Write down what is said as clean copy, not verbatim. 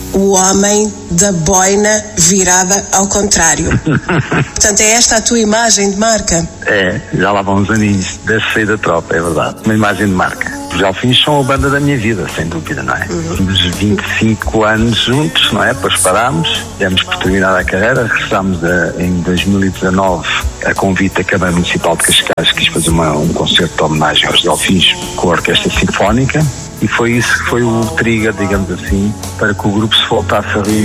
o homem da boina virada ao contrário. Portanto, é esta a tua imagem de marca? É, já lá vão uns aninhos desde sair da tropa, é verdade. Uma imagem de marca. Os Delfins são a banda da minha vida, sem dúvida, não é? Dos 25 anos juntos, não é? Depois parámos, demos por terminada a carreira, regressámos em 2019 a convite da Câmara Municipal de Cascais, quis fazer um concerto de homenagem aos Delfins com a Orquestra Sinfónica, e foi isso que foi o trigger, digamos assim, para que o grupo se voltasse a